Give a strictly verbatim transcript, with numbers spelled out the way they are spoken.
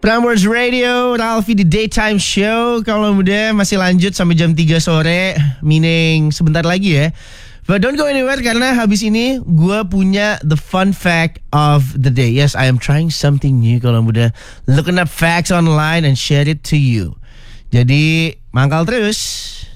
Prambors Radio, Ralfi di Daytime Show. Kalau muda masih lanjut sampai jam tiga sore, meaning sebentar lagi ya. But don't go anywhere karena habis ini gue punya the fun fact of the day. Yes, I am trying something new kalau muda. Looking up facts online and share it to you. Jadi mangkal terus.